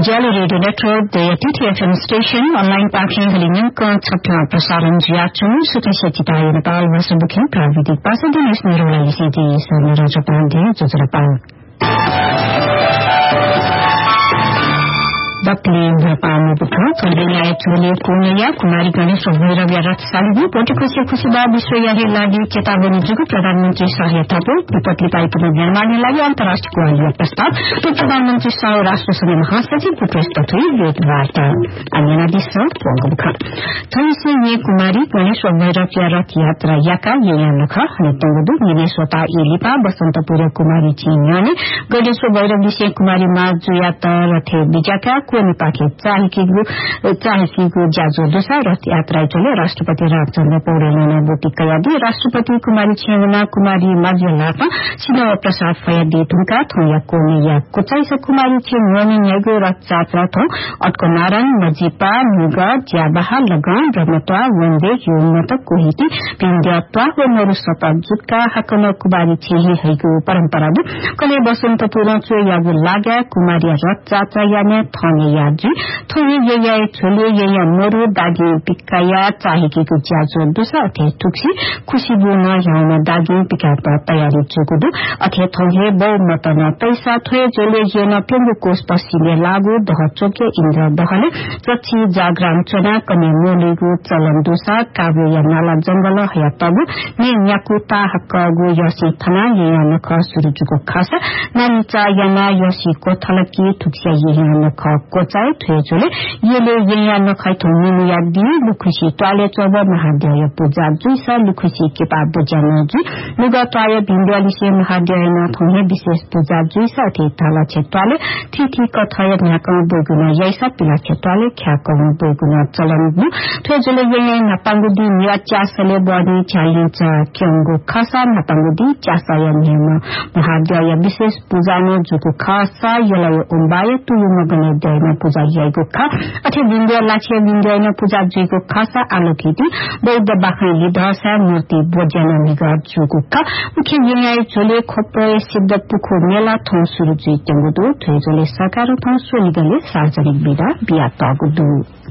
Ujyaalo radio network the TTFM station online party हलिङको छठा प्रसारण जियाचु सुतेश चितायो नेपाल वसुबुखिन प्राविधिक pass Dinesh Niraula city sir रजपाण्डे जुजरपाल Bakli Bapama Buka, Kandela Tuli Kunia, Kumari Ganesh of Viravia Salu, Porticosia Kusiba, Biswaya Ladi, Chetabani Juku, Pradhanmantri Sahya Tapu, Pipatli Paipu Germany Laya, Antarashtico and Yapasta, Pradhanmantri Sahya Rasmussen Mahasati, Pupestatu, Vata, Anina Disa, Ponguka. Tansi Kumari Ganesh of Viravia Yatra Yaka, Yanaka, Hanetangudu, Minnesota Ilipa, Basantapura Kumari Chinyane, Goddess of Viravia Kumari Mazuyata, Rate Bijaka, पाके चाहेको ज्याजो दुसा रथ यात्रा चले राष्ट्रपति रामचन्द्र पौडेलले बोटी कयादी राष्ट्रपति कुमारी छेवना कुमारी माज्य लापा सिनव प्रसाद फयादी तुमका थोया कोने या कुचाइस कुमारी छेवनी न्यागो रथ यात्रा थौ अटको नारायण नजीपा मुगा ज्याबाहा लगान ब्रह्मत्वा वन्दे योमत कोहिती पिण्ड्यात्वा व मरुसप जुटका हकन कुमारी छेही हैको परम्परा दु कले बसन्तपुर चो यागो लाग्या कुमारी रथ यात्रा याने याजी थोड़ी ये छोले ये मोरू दागी पिकाया चाहेकी को ज्याजो दूसरा अथे टुक्सी खुशी बोना यहाँ दागी पिका तयारी चुकुदु अथे थोड़े बहु मतना पैसा थोड़े जोले ये न पेंगु कोस पसीले लागू दह चोके इंद्र दहले चची जागराम चना कने मोलेगु चलन दूसरा काव्य या नाला जंगल हयातगु ने न्याकुता हक्कगु यसी थना ये नख सुरुजुको खासा नानीचा याना यसी कोथलकी टुक्सिया ये नख कोचाय थेजोले येले येया नखाइ थोमिनु यादि लुखुसी टोले चोब महादेव पूजा जुइसा लुखुसी के पाप जनाजु लुगा टोय भिन्दियालिसे महादेव न थोमे विशेष पूजा जुइसा थे ताला छेटले थिथि कथय न्याकम बोगुना यैसा पिला छेटले ख्याकम बोगुना चलन बु थेजोले येया नपांगुदी मिया च्यासले बडी छालिन्छ क्यंगो खासा नपांगुदी च्यासय नेम महादेव विशेष पूजा न जुको खासा यलय उम्बाय तुयु मगने दैना पूजा याइको खा अथे विन्द्य लाछे विन्द्यन पूजा जुइको खासा आलोकिति बौद्ध बाखैली दशा मूर्ति बोज्यान निगा जुको खा मुख्य यिङाइ झोले खोप्रे सिद्ध पुखो मेला थौ सुरु जुइ तेंगुदु थैजोले सकार थौ सोलिगले सार्वजनिक बिदा बिया तगुदु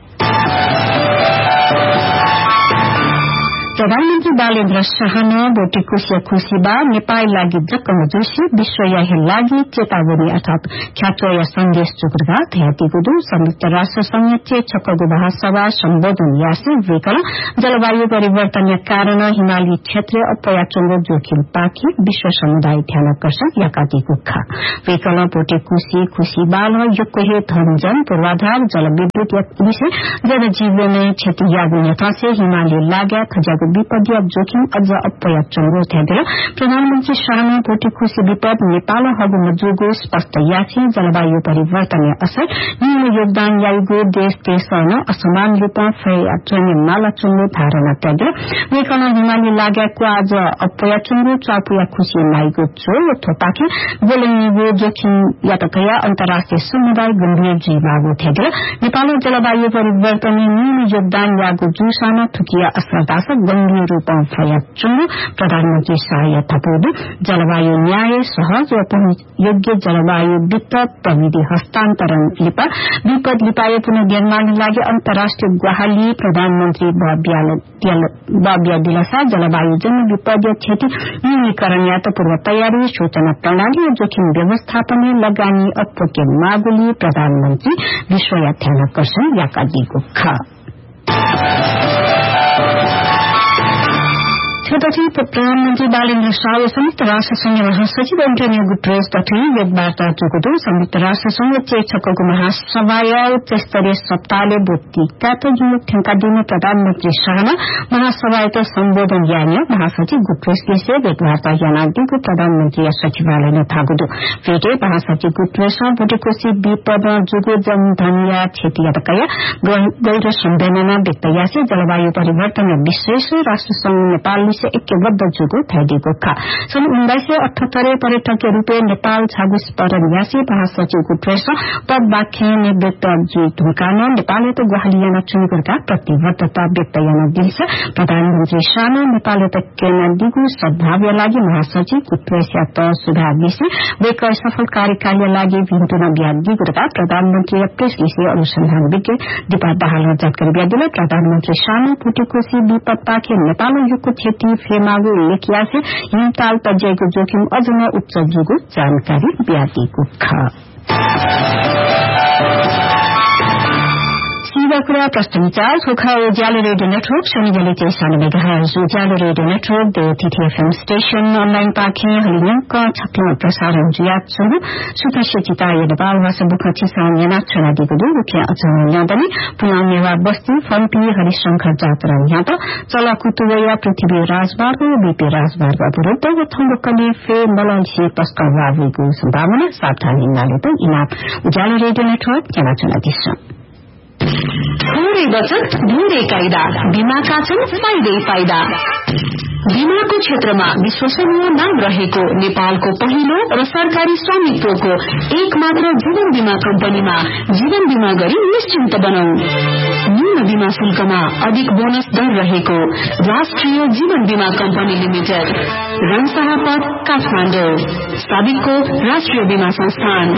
प्रधानमन्त्री बालेन्द्र शाहन बोटेकुसिया खुसीबा नेपाल लागि जक्कम जोशी विश्वयाहे लागि चेतावनी अर्थात ख्याचोया सन्देश चुकुरगा थयातिगुदु संयुक्त राष्ट्र संघ छक्कगु महासभा सम्बोधन यासे वेकल जलवायु परिवर्तन कारण हिमाली क्षेत्र अपयाचंगो जोखिम पाकी विश्व समुदाय ध्यान आकर्षण याकातिगु खा वेकल बोटेकुसी खुसीबाल योकोहे धनजन पूर्वाधार जलविद्युत विषय जनजीवन क्षति यागु नेतासे हिमाली लाग्या खजागु विपदीय जोखिम अझ अपयात चंगो थेदर प्रधानमन्त्री शाहने भोटी खुशी विपद नेपाल हगु मजुगो स्पष्ट याछि जलवायु परिवर्तन असर निम्न योगदान याइगो देश देशन असमान रूपमा फैया चंगे नाला चंगो धारणा थेदर वेकन हिमाली लाग्याको आज अपयात चंगो चापुया खुशी लाइगो छो थोपाके बोलनिगो जोखिम यातकया अन्तर्राष्ट्रिय समुदाय गम्भीर जीवागो थेदर नेपाल जलवायु परिवर्तन निम्न योगदान यागो जुसाना थुकिया असरदास गंभीर रूपमा फयाचुङ प्रधानमन्त्री सहायता पुदु जलवायु न्याय सहज व योग्य जलवायु वित्त प्रविधि हस्तान्तरण लिपा विपद लिपाए पुनर्निर्माण लागि अन्तर्राष्ट्रिय गुवाहाली प्रधानमन्त्री बाब्या दिलासा जलवायु जन्य विपद क्षति न्यूनीकरण यात पूर्व तयारी सूचना प्रणाली जोखिम व्यवस्थापन लगानी अप्रोक्य मागुली प्रधानमन्त्री विश्व ध्यान आकर्षण याकादिको खा त्यसपछि प्रधानमन्त्री बालेन्द्र शाह संयुक्त राष्ट्र संघ महासचिव एन्टोनियो गुटेरेस तथा एक वार्ता चुकुदु संयुक्त राष्ट्र संघ छक्कगु महासभाया उच्चस्तरीय सप्ताहले बोटिका त जुन ठेंका दिन प्रधानमन्त्री शाहना महासभाको सम्बोधन याने महासचिव गुटेरेसले से एक वार्ता यानादिको प्रधानमन्त्री सचिवालयले थागुदु फेटे महासचिव गुटेरेस बोटेकोसी विपद जुगो जनधनिया क्षतियातकया गैर सम्वेदना व्यक्त यासे जलवायु परिवर्तन विशेष राष्ट्र संघ नेपाल 1951 जुगो थैदिएको खा सन् 1978 पर्यटकीय रूपे नेपाल छागु परन्यासी महासचिव गुट्रेस पद बाखे निवृत्त जुई ढुकान नेपाल त गुवाहाटीयाना चुनिगरका प्रतिबद्धता व्यक्त गर्न दिन्छ प्रधानमन्त्री सानो नेपाल त केन्द्रको सद्भावका लागि महासचिव गुट्रेस त सुधार दिसे वेक सफल कार्यकालका लागि भिन्तुन ब्यादी गुरका प्रधानमन्त्री प्रेस विषय अनुसन्धान विज्ञ दीपा दाहाल जानकारी ब्यादिले प्रधानमन्त्री सानो पुटेकोसी विपत्ता के नेपाल युगको क्षति फेमागो लेखिया से हिमताल तज्याइको जोखिम अझ न उच्च जुगो जानकारी ब्यादिएको छ कुरा प्रश्न विचार खोखा उज्यालो रेडियो नेटवर्क शनिबार 93 मेगाहर्ज उज्यालो radio network देवतिथि FM station online पाखे हलियंक छक्तिमा प्रसारण जुयात सुरु सुताशेचिता नेपाल भाषा बुख छिसान याना छना दिगो मुख्य अचन यादनी पुनानेवा बस्ती फम्पी हरिशंकर जात्रा यात चलाकुतुया पृथ्वी राजमार्ग बीपी राजमार्ग विरुद्ध थंगकले फे मलनसी तस्कर वावेको सम्भावना सावधानी नाले त इनाप उज्यालो रेडियो नेटवर्क याना छना दिस थोरै बचत धेरै कायदा बीमाका छन् फाइदै फाइदा बीमाको क्षेत्रमा विश्वसनीय नाम रहेको नेपालको पहिलो र सरकारी स्वामित्वको एक मात्र जीवन बीमा कम्पनीमा जीवन बीमा गरी निश्चिन्त बनाऊ न्यून बीमा शुल्कमा अधिक बोनस दर रहेको राष्ट्रिय जीवन बीमा कम्पनी लिमिटेड रङशाहपथ काठमाडौँ साबिकको राष्ट्रिय बीमा संस्थान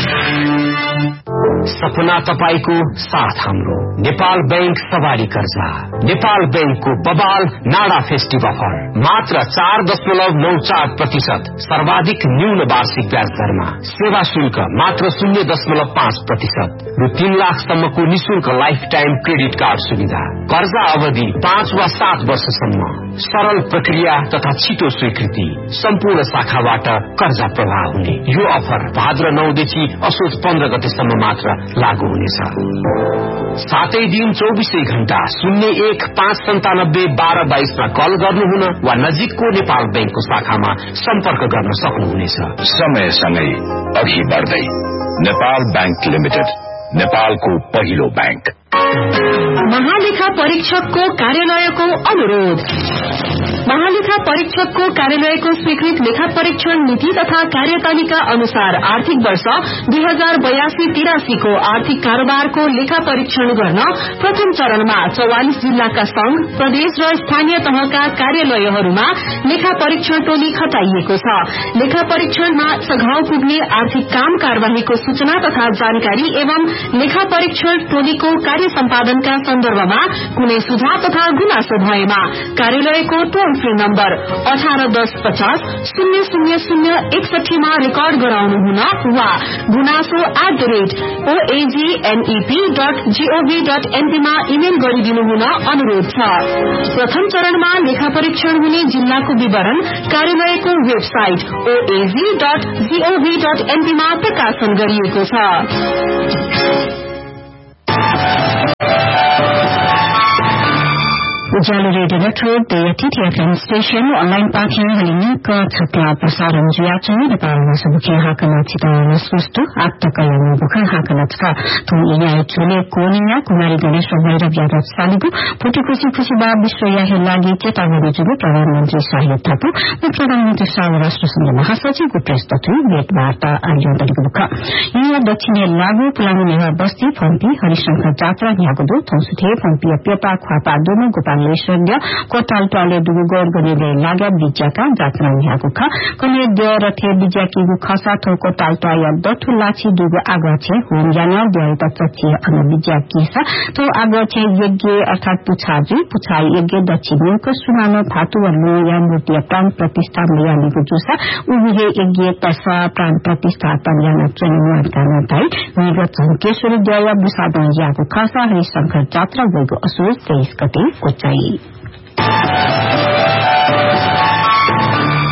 सपना तपाईको साथ हाम्रो नेपाल बैंक सवारी कर्जा नेपाल बैंकको बबाल नाडा फेस्टिभ अफर मात्र 4.94% सर्वाधिक न्यून वार्षिक ब्याज दरमा सेवा शुल्क मात्र 0.5% र 3 लाखसम्मको निशुल्क लाइफ टाइम क्रेडिट कार्ड सुविधा कर्जा अवधि 5 वा 7 वर्षसम्म सरल प्रक्रिया तथा छिटो स्वीकृति सम्पूर्ण शाखाबाट कर्जा प्रवाह हुने यो अफर भाद्र 9 देखि असोज 15 गतेसम्म मात्र लागू हुनेछ सातै दिन 24 घण्टा 0159721222 मा कल गर्नुहुन वा नजिकको नेपाल बैंकको शाखामा सम्पर्क गर्न सक्नुहुनेछ समयसँगै अघि बढ्दै नेपाल बैंक लिमिटेड नेपालको पहिलो बैंक महालेखा परीक्षकको कार्यालयको अनुरोध महालेखा परीक्षकको कार्यालयको स्वीकृत लेखा परीक्षण नीति तथा कार्यतालिका अनुसार आर्थिक वर्ष 2082-83 को आर्थिक कारोबारको लेखा परीक्षण गर्न प्रथम चरणमा 44 जिल्लाका संघ प्रदेश र स्थानीय तहका कार्यालयहरूमा लेखा परीक्षण टोली खटाइएको छ लेखा परीक्षणमा सघाउ पुग्ने आर्थिक काम कारबाहीको सूचना तथा जानकारी एवं लेखा परीक्षण टोलीको कार्य सम्पादनका सन्दर्भमा कुनै सुझाव तथा गुनासो भएमा कार्यालयको टोल फ्री नम्बर 18500061 मा रेकर्ड गराउनु हुन वा गुनासो @oagnep.gov.np मा इमेल गरिदिनु हुन अनुरोध छ प्रथम चरणमा लेखा परीक्षण हुने जिल्लाको विवरण कार्यालयको वेबसाइट oag.gov.np मा प्रकाशन गरिएको छ उज्यालो radio network देयतिथि FM station online पाखे हलियंक छक्तिमा प्रसारण जुयाचु नेपाल भाषा बुखे हाकना चिता नस्वस्तु आत्तकयन बुखे हाकना छका तुम इन्याय चुले कोनिया कुमारी गणेश भैरव यादव सालिगु पुटिकोसी खुशीबा विश्व याहे लागि चेतावनी जुगु प्रधानमन्त्री सहायता थापु प्रधानमन्त्री साल राष्ट्र संघ महासचिव गुप्रेस तथु भेट वार्ता आयोजन गरेको बुख यहाँ दक्षिण लागु पुलानी नेवा बस्ती फम्पी हरिशंकर जात्रा न्यागुदु थौसुथे फम्पी पेपा ख्वापा दोनो गोपाल कोटाल टोले दुगु गौर गनेले लागा बिज्याका जात्रा न्यागु ख कने देव रथे बिज्याकी गु खसा थो कोटाल टोया दथु लाछि दुगु आगछे होम जाना देव तचछि अन बिज्याकी स तो आगछे यज्ञ अर्थात पुछाई यज्ञ दक्षिण को सुनानो धातु वल्लो या मूर्ति प्राण प्रतिष्ठा मियालीगु जुसा उहिले यज्ञ तसा प्राण प्रतिष्ठा तन्याना चनिमान काना ताई निगत चंकेश्वरी देव बुसादन यागु खसा हरिशंकर जात्रा गएको असोज 23 गते कोचाई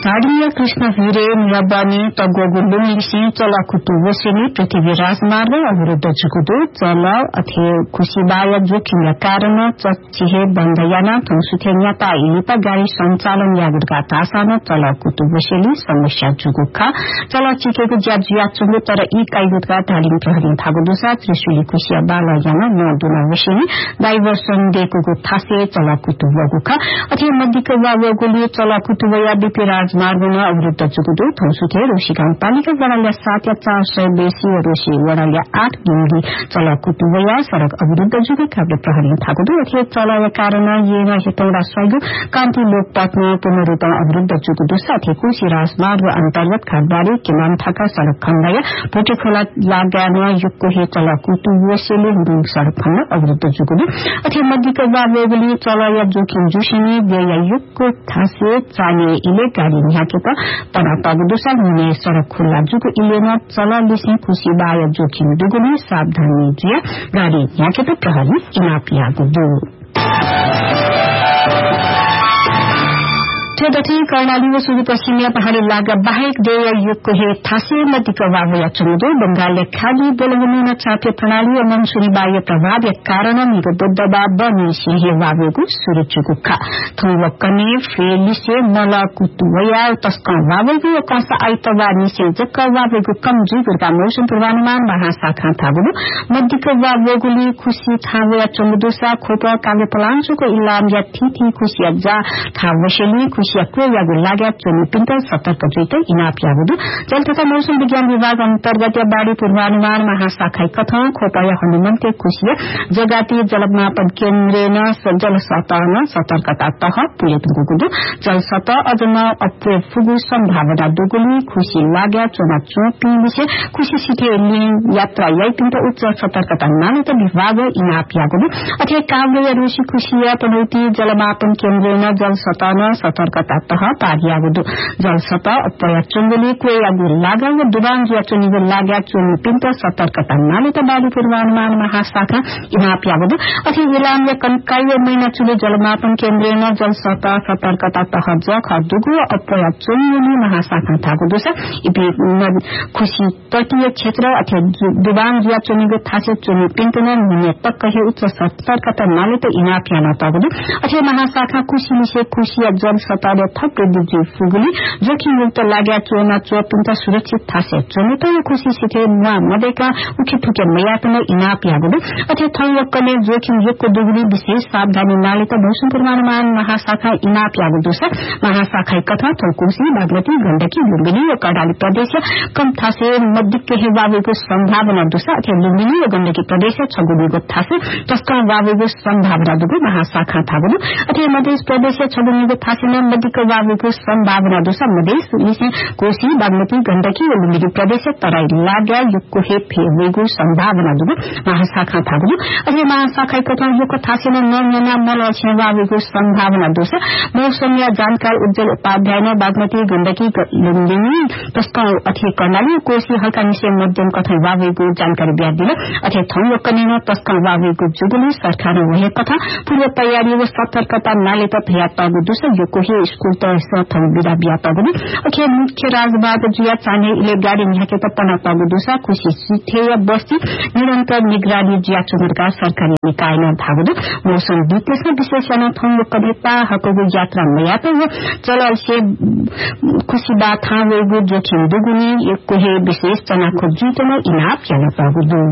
स्थानीय कृष्ण भिरे निरबनी तगोगु लुङलिसी चलकुतु वसेनी पृथ्वी राजमार्ग अवरुद्ध जुगुदु चल अथे खुशीबाय जोखिम कारण चचिहे बन्दयाना थंसुथे न्याता इलिपा गाडी सञ्चालन यागुडका तासाना चलकुतु वसेनी समस्या जुगुखा चल चिकेको ज्याजुया चुगु तर ई काइगुडका धालिङ प्रहरी थागुदुसा त्रिशुली खुशिया बालयाना नदुना वसेनी डाइभर्सन देको थासे चलकुतु वगुखा अथे मध्यको वावगुली चलकुतु वया बीपी राजमार्गमा अवरुद्ध जुगुदु थौसुथे रोशी गाउँपालिका वडाल्या 7 या 400 बेसी रोशी वडाल्या 8 गिङ्गी चलकुतु वया सड़क अवरुद्ध जुगु काब्ले प्रहरी थागुदु अथे चलय कारण येना हेतौडा सैगु कान्ति लोकपथमा पुनरुत्थान अवरुद्ध जुगुदु साथै कुशी राजमार्ग अन्तर्गत खाडबारी किमानथाका सड़क खण्डया भोटेखोला लगाना युगको हे चलकुतु वसेले हुडुङ सड़क खण्ड अवरुद्ध जुगुदु अथे मध्यको वावगुली चलय जोखिम जुसिनी व्यय युगको थासे चाने इले गाडी न्याकेत तनातगुदुसा हुने सड़क खुल्ला जुगु इलेमा चललिसी खुशी बाय जोखिम दुगुने सावधानी जिया गाडी न्याकेत प्रहरी इनापिया गुदु दक्षिण कर्णाली व सुदूरपश्चिमीय पहाड़ी इलाका बाहेक देय युगको हे थासे मध्यको वावया चुमुदो बंगालले खाली बोलगुनिन चाप्य प्रणाली व मनसुनी वायु प्रभाव कारण निगो बुद्धबा बनिसी हे वावेगु सुरुचुकुखा थुवकने फेलिसे मलकुतु वया तस्का वावेगु व कसा आइतवा निसे जक्क वावेगु कम जुगुरका मौसम पूर्वानुमान महाशाखा थागुनु मध्यको वावेगुली खुशी थावया चुमुदुसा खोप काले पलाञ्चुको इलाम या थिथि खुशिया जा थावशेली खुशियाको यागु लाग्या चोनी पिन्टल सतर्क जैते इनाप यागुदु जल तथा मौसम विज्ञान विभाग अन्तर्गत बाढी पूर्वानुमान महाशाखा कथन खोपया हनुमन्ते खुशिया जगाती जलमापन केन्द्रेन जल सतहमा सतर्कता तह पुलेत गुगुदु जल सतह अजमा अप्रे फुगु सम्भावना दुगुली खुशी लाग्या चोना चोपी विषय खुशी सिटे यात्रा याइ पिन्ट उच्च सतर्कता नानित विभाग इनाप यागुदु अथे काव्य रुषि खुशिया पनौती जलमापन केन्द्रेन जल सतहमा सतर्कता तह पारियागुदु जल सतह अपया चुंगुली कोयागु लागा व दुबाङ जिया चुनिगु लाग्या चुनि पिन्ट सतर्कता नालित बाढी पूर्वानुमान महाशाखा इनाप्यागुदु अथि इलाम या कनकाई महिना चुले जलमापन केन्द्रेन जल सतह सतर्कता तह जख दुगु अपया चुनिगु महाशाखा थागुदु छ इपि खुशी तटीय क्षेत्र अथवा दुबाङ जिया चुनिगु थासे चुनि पिन्ट न हुने तक हे उच्च सतर्कता नालित इनाप्याना तगुदु अथवा महाशाखा खुशी निसे खुशिया जल सतहले थप वृद्धि फुगुली जोखिम मुक्त लाग्या चोना चोपिन्ट सुरक्षित थासे चोनित खुशी सिथे मुआ मदेका उखि फुके मयातन इनाप यागुदु अथे थौवक्कने जोखिम युगको दुगुनी विशेष सावधानी नालित मौसम पूर्वानुमान महाशाखा इनाप यागुदु छ महाशाखा कथा थौकुसी बागमती गण्डकी लुम्बिनी व कर्णाली प्रदेश कम थासे मध्यके हेवावेको सम्भावना दुसा अथे लुम्बिनी व गण्डकी प्रदेश छगुनीको थासे तस्का वावेको सम्भावना दुगु महाशाखा थागुदु अथे मध्य प्रदेश छगुनीको थासेन मध्यको वावेको सम्भावना दुसा मधेस लिसे कोशी बागमती गण्डकी व लुम्बिनी प्रदेश तराई लाग्या युगको हे फेवेगु सम्भावना दुगु महाशाखा थागुदु अथे महाशाखा कथा युगको थासेन नयाँ मल छेवावेको सम्भावना दुसा मौसम या जानकार उज्जवल उपाध्याय बागमती गण्डकी लुम्बिनी तस्का अथे कर्णाली कोशी हल्का निसे मध्यम कथा वावेको जानकारी ब्यादिन अथे थौवक्कने तस्का वावेको जुगुली सरकार वहे कथा पूर्व तयारी व सतर्कता नाले तथा तगु दुसा युगको हे स्कूल त विदा व्यापगुनु अखे मुख्य राजमार्ग जिया चाने इले गाडी न्याके तपना तगु दुसा खुशी सिथेय बस्ती निरन्तर निगरानी जिया चुमरका सरकारी निकायमा भागुदु मौसम विश्लेषण विशेषण थौवक्कनेता हकगु यात्रा मयात व चलल से खुशी बाथा वेगु जोखिम दुगुनी एकको हे विशेष चनाको जितन इनाप याना तगुदु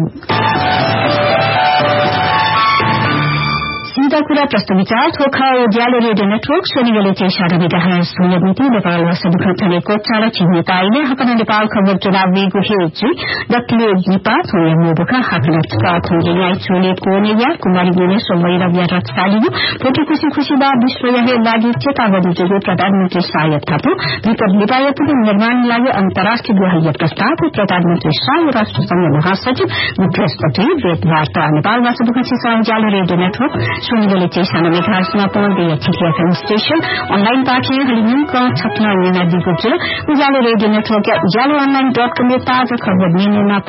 सीधा कुरा प्रश्न विचार थोखा उज्यालो रेडियो नेटवर्क शनिगले चेषारा मेगाहर्ज नीति नेपाल सदुखतनेको चाला चिन्हताइने हकन नेपाल खबर चुनाव वेगु हेचु दक्ले लिपा थोया मोबका हकन का थोया याइ चोले कोनेया कुमारी गुने सोमैरा व्यारत सालिगु पोटी खुशी बा विश्व यहे लागि चेतावनी जोगु प्रधानमन्त्री सहायता थापु विपद लिपायको निर्माण लागि अन्तर्राष्ट्रिय गुहायत प्रस्ताव प्रधानमन्त्री सहायता राष्ट्र संघ महासचिव बृहस्पति वेदवार्ता नेपाल सदुखत उज्यालो radio network सुनिगले चेषाना मेगाहर्जमा पौँदै छिटिया film station online पाठे हलिमुका छपना निना दिगुजुल उज्यालो रेडियो नेटवर्क उज्यालो online.com ताजा खबर निनेमा